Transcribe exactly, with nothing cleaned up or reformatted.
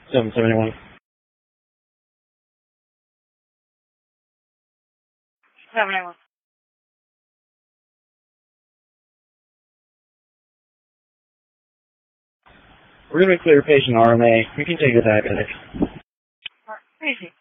seven seventy-one. seven eight one. We're going to clear patient R M A. We can take the diabetic. Crazy.